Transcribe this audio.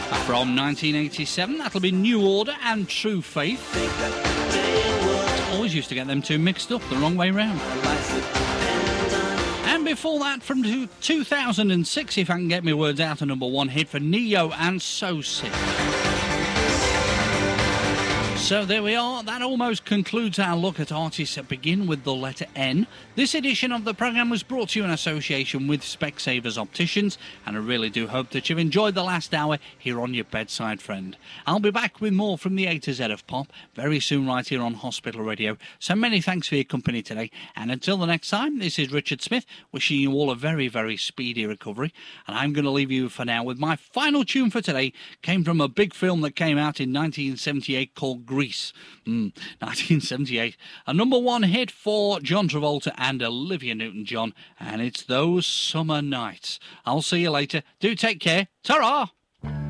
From 1987, that'll be New Order and True Faith. Always used to get them two mixed up the wrong way round. And before that, from 2006, if I can get my words out, a number one hit for Neo and So Sick. So there we are. That almost concludes our look at artists that begin with the letter N. This edition of the programme was brought to you in association with Specsavers Opticians, and I really do hope that you've enjoyed the last hour here on your bedside friend. I'll be back with more from the A to Z of pop very soon right here on Hospital Radio. So many thanks for your company today, and until the next time, this is Richard Smith wishing you all a very, very speedy recovery, and I'm going to leave you for now with my final tune for today. Came from a big film that came out in 1978 called Grease. 1978. A number one hit for John Travolta and Olivia Newton-John, and it's Those Summer Nights. I'll see you later. Do take care. Ta-ra!